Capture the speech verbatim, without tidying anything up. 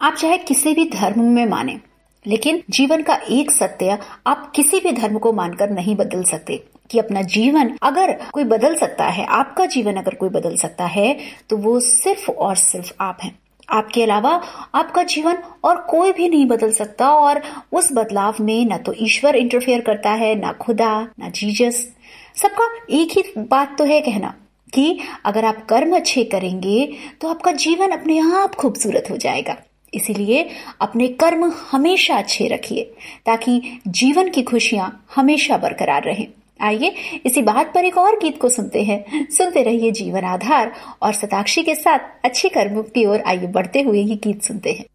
आप चाहे किसी भी धर्म में माने, लेकिन जीवन का एक सत्य आप किसी भी धर्म को मानकर नहीं बदल सकते कि अपना जीवन अगर कोई बदल सकता है, आपका जीवन अगर कोई बदल सकता है, तो वो सिर्फ और सिर्फ आप हैं। आपके अलावा आपका जीवन और कोई भी नहीं बदल सकता। और उस बदलाव में न तो ईश्वर इंटरफेयर करता है, ना खुदा, ना जीसस। सबका एक ही बात तो है कहना कि अगर आप कर्म अच्छे करेंगे तो आपका जीवन अपने आप खूबसूरत हो जाएगा। इसीलिए अपने कर्म हमेशा अच्छे रखिए ताकि जीवन की खुशियां हमेशा बरकरार रहें। आइए इसी बात पर एक और गीत को सुनते हैं। सुनते रहिए जीवन आधार और शताक्षी के साथ अच्छे कर्मों की ओर आइए बढ़ते हुए ये गीत सुनते हैं।